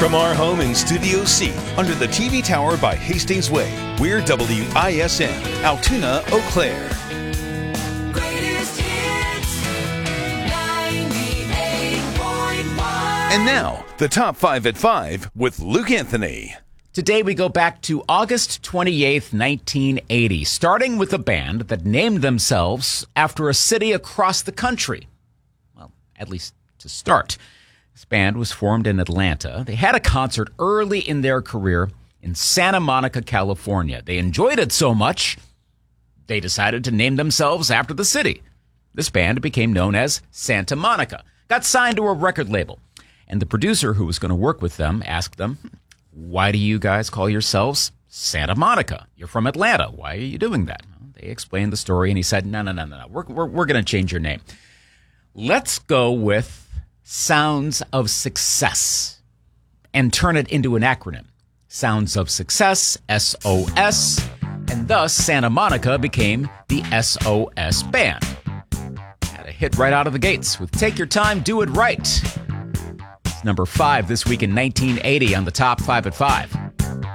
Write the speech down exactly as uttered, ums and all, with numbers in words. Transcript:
From our home in Studio C, under the T V tower by Hastings Way, we're W I S N, Altoona, Eau Claire. Greatest hits, ninety-eight point one. And now, the Top five at five with Luke Anthony. Today we go back to August twenty-eighth, nineteen eighty, starting with a band that named themselves after a city across the country. Well, at least to start. This band was formed in Atlanta. They had a concert early in their career in Santa Monica, California. They enjoyed it so much, they decided to name themselves after the city. This band became known as Santa Monica, got signed to a record label, and the producer who was going to work with them asked them, why do you guys call yourselves Santa Monica? You're from Atlanta. Why are you doing that? Well, they explained the story, and he said, no, no, no, no, no. We're, we're, we're going to change your name. Let's go with Sounds of Success and turn it into an acronym. Sounds of Success, S O S, and thus Santa Monica became the S O S Band. Had a hit right out of the gates with Take Your Time, Do It Right. Number five this week in nineteen eighty on the Top five at five.